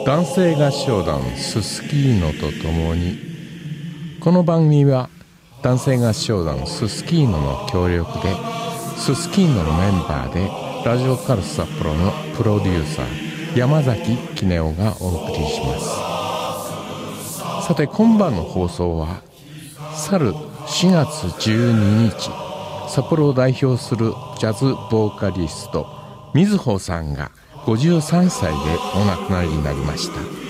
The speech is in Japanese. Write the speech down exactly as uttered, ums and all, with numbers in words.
男性合唱団ススキーノとともに。この番組は男性合唱団ススキーノの協力で、ススキーノのメンバーでラジオカルス札幌のプロデューサー山崎杵夫がお送りします。さて今晩の放送は去るしがつじゅうににち、札幌を代表するジャズボーカリストみずほさんがごじゅうさんさいでお亡くなりになりました。